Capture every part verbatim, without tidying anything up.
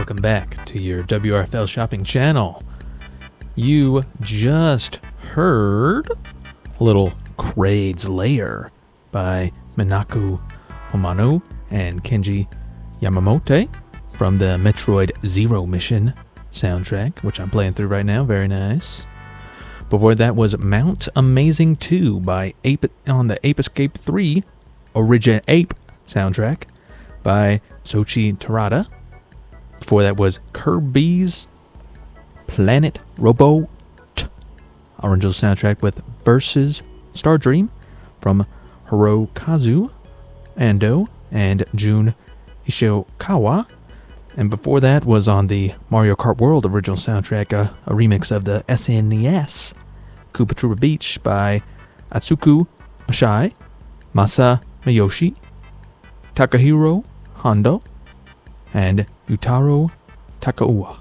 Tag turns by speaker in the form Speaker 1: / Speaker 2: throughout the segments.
Speaker 1: welcome back to your W R F L shopping channel. You just heard a little Kraid's Lair by Minaku Homano and Kenji Yamamoto from the Metroid Zero Mission soundtrack, which I'm playing through right now. Very nice. Before that was Mount Amazing two by Ape on the Ape Escape three Origin Ape soundtrack by Soichi Terada. Before that was Kirby's Planet Robot original soundtrack with Versus Star Dream from Hirokazu Ando and Jun Ishikawa. And before that was on the Mario Kart World original soundtrack, uh, a remix of the S N E S Koopa Troopa Beach by Atsuku Ashai, Masa Miyoshi, Takahiro Hondo, and Yutaro Takauwa.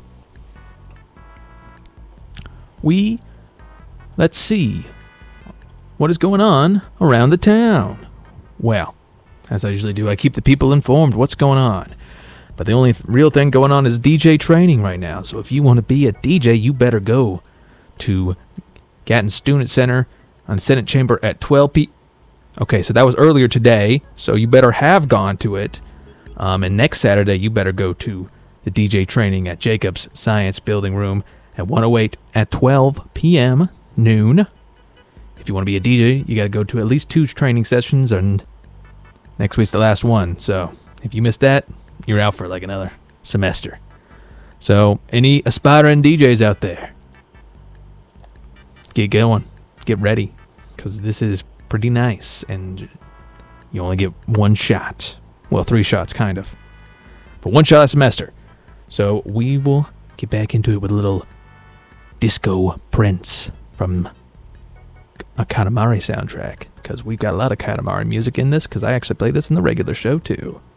Speaker 1: We, let's see, what is going on around the town? Well, as I usually do, I keep the people informed what's going on. But the only th- real thing going on is D J training right now. So if you want to be a D J, you better go to Gatton Student Center on Senate Chamber at twelve p.m. Okay, so that was earlier today, so you better have gone to it. Um, and next Saturday, you better go to the D J training at Jacobs Science Building Room at one oh eight at twelve p.m. noon. If you want to be a D J, you got to go to at least two training sessions, and next week's the last one. So if you missed that, you're out for like another semester. So any aspiring D Js out there, get going, get ready, because this is pretty nice, and you only get one shot. Well, three shots, kind of. But one shot a semester. So we will get back into it with a little Disco Prince from a Katamari soundtrack, because we've got a lot of Katamari music in this, because I actually play this in the regular show, too.